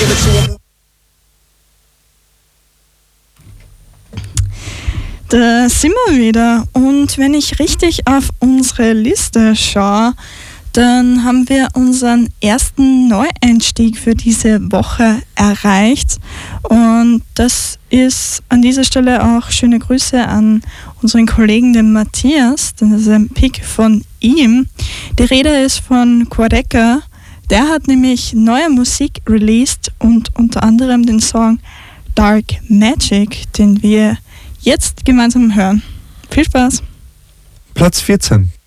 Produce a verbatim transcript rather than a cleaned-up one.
give it to 'em. Da sind wir wieder und wenn ich richtig auf unsere Liste schaue, dann haben wir unseren ersten Neueinstieg für diese Woche erreicht und das ist an dieser Stelle auch schöne Grüße an unseren Kollegen, den Matthias, das ist ein Pick von ihm. Die Rede ist von Quadeca, der hat nämlich neue Musik released und unter anderem den Song Dark Magic, den wir jetzt gemeinsam hören. Viel Spaß! Platz vierzehn.